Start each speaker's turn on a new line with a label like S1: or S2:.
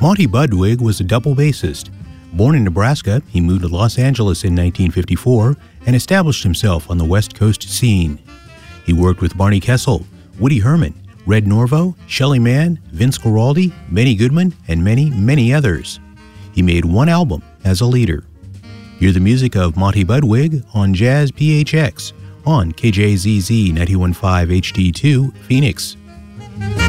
S1: Monty Budwig was a double bassist. Born in Nebraska, he moved to Los Angeles in 1954 and established himself on the West Coast scene. He worked with Barney Kessel, Woody Herman, Red Norvo, Shelly Manne, Vince Guaraldi, Benny Goodman, and many, many others. He made one album as a leader. Hear the music of Monty Budwig on Jazz PHX on KJZZ 91.5 HD2 Phoenix.